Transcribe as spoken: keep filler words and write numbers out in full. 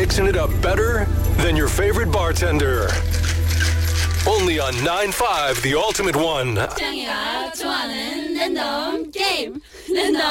mixing it up better than your favorite bartender. Only on nine five, the ultimate one. 짱이가 좋아하는 랜덤 게임 랜덤